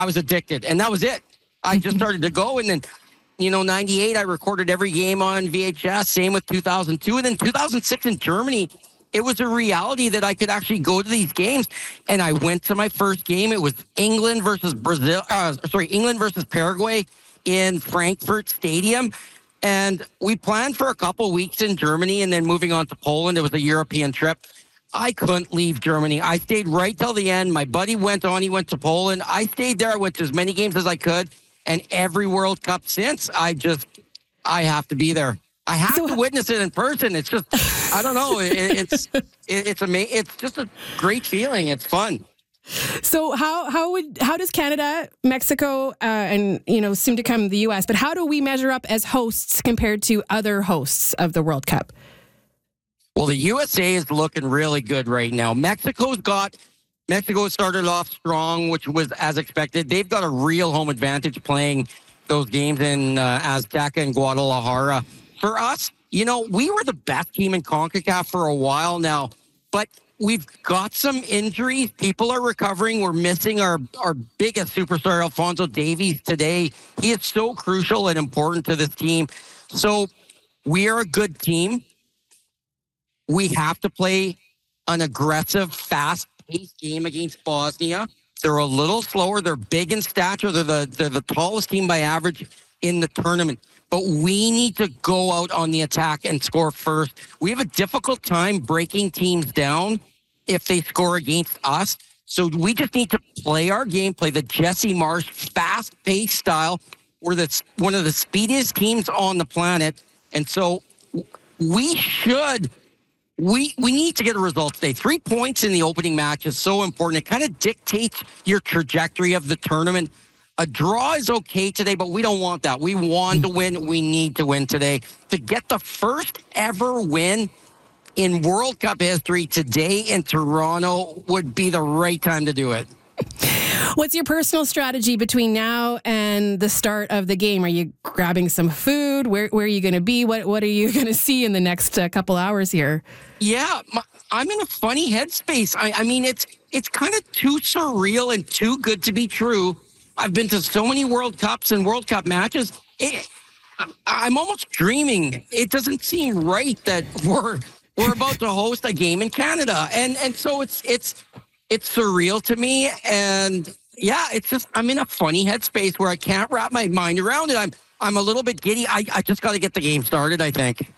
I was addicted, and that was it. I just started to go, and then, 98, I recorded every game on VHS. Same with 2002, and then 2006 in Germany. It was a reality that I could actually go to these games, and I went to my first game. It was England versus Paraguay in Frankfurt Stadium, and we planned for a couple weeks in Germany, and then moving on to Poland. It was a European trip. I couldn't leave Germany. I stayed right till the end. My buddy went on. He went to Poland. I stayed there. I went to as many games as I could. And every World Cup since, I have to be there. I have to witness it in person. It's just, I don't know. It's amazing. It's just a great feeling. It's fun. So how does Canada, Mexico, and soon to come the U.S., but how do we measure up as hosts compared to other hosts of the World Cup? Well, the USA is looking really good right now. Mexico started off strong, which was as expected. They've got a real home advantage playing those games in Azteca and Guadalajara. For us, we were the best team in CONCACAF for a while now, but we've got some injuries. People are recovering. We're missing our biggest superstar, Alphonso Davies, today. He is so crucial and important to this team. So we are a good team. We have to play an aggressive, fast-paced game against Bosnia. They're a little slower. They're big in stature. They're the tallest team by average in the tournament. But we need to go out on the attack and score first. We have a difficult time breaking teams down if they score against us. So we just need to play our game, play the Jesse Marsh fast-paced style. We're one of the speediest teams on the planet. And so we need to get a result today. 3 points in the opening match is so important. It kind of dictates your trajectory of the tournament. A draw is okay today, but we don't want that. We want to win. We need to win today. To get the first ever win in World Cup history today in Toronto would be the right time to do it. What's your personal strategy between now and the start of the game? Are you grabbing some food? Where are you going to be? What are you going to see in the next couple hours here? Yeah, I'm in a funny headspace. I mean, it's kind of too surreal and too good to be true. I've been to so many World Cups and World Cup matches. I'm almost dreaming. It doesn't seem right that we're about to host a game in Canada, and so it's surreal to me. And yeah, it's just I'm in a funny headspace where I can't wrap my mind around it. I'm a little bit giddy. I just got to get the game started, I think.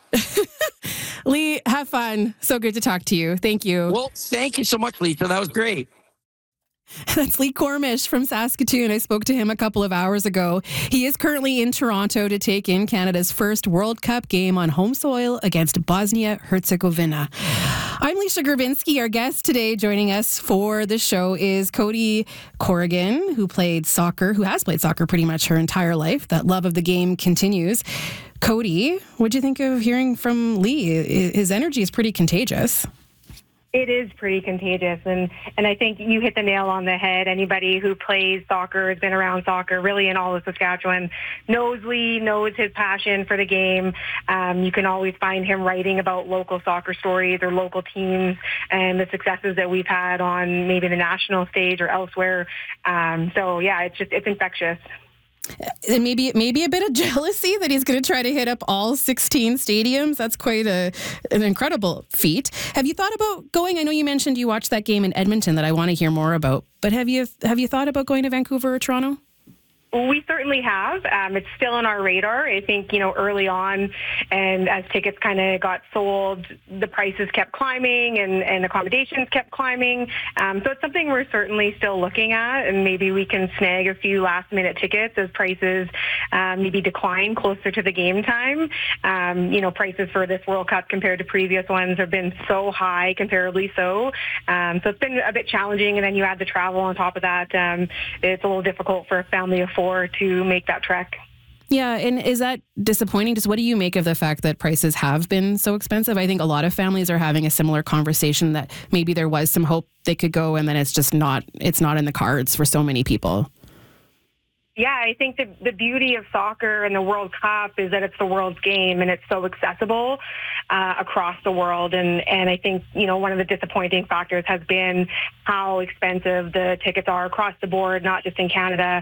Lee, have fun. So good to talk to you. Thank you. Well, thank you so much, Lisa. That was great. That's Lee Cormish from Saskatoon. I spoke to him a couple of hours ago. He is currently in Toronto to take in Canada's first World Cup game on home soil against Bosnia-Herzegovina. I'm Lisa Gurbinsky. Our guest today joining us for the show is Cody Corrigan, who has played soccer pretty much her entire life. That love of the game continues. Cody, what'd you think of hearing from Lee? His energy is pretty contagious. It is pretty contagious, and I think you hit the nail on the head. Anybody who plays soccer, has been around soccer, really in all of Saskatchewan, knows Lee, knows his passion for the game. You can always find him writing about local soccer stories or local teams and the successes that we've had on maybe the national stage or elsewhere. So yeah, it's infectious. And maybe a bit of jealousy that he's going to try to hit up all 16 stadiums. That's quite an incredible feat. Have you thought about going? I know you mentioned you watched that game in Edmonton that I want to hear more about. But have you thought about going to Vancouver or Toronto? We certainly have. It's still on our radar. I think, early on, and as tickets kind of got sold, the prices kept climbing and accommodations kept climbing. So it's something we're certainly still looking at, and maybe we can snag a few last-minute tickets as prices maybe decline closer to the game time. Prices for this World Cup compared to previous ones have been so high, comparably so. So it's been a bit challenging, and then you add the travel on top of that. It's a little difficult for a family of 4 to make that trek. Yeah, and is that disappointing? Just what do you make of the fact that prices have been so expensive? I think a lot of families are having a similar conversation that maybe there was some hope they could go and then it's not in the cards for so many people. Yeah, I think the beauty of soccer and the World Cup is that it's the world's game and it's so accessible across the world. And I think, one of the disappointing factors has been how expensive the tickets are across the board, not just in Canada,